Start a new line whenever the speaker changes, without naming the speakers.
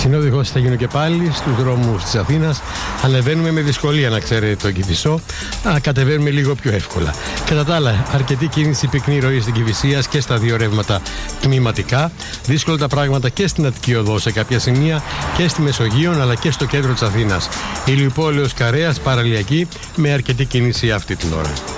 Συνόδηγος θα γίνω και πάλι στους δρόμους της Αθήνας. Ανεβαίνουμε με δυσκολία, να ξέρετε, τον Κηφισό. Κατεβαίνουμε λίγο πιο εύκολα. Κατά τα άλλα, αρκετή κίνηση, πυκνή ροή στην Κηφισίας και στα δύο ρεύματα τμηματικά. Δύσκολα τα πράγματα και στην Αττική Οδό σε κάποια σημεία και στη Μεσογείο αλλά και στο κέντρο της Αθήνας. Ηλιουπόλεως Καρέας, παραλιακή, με αρκετή κίνηση αυτή την ώρα.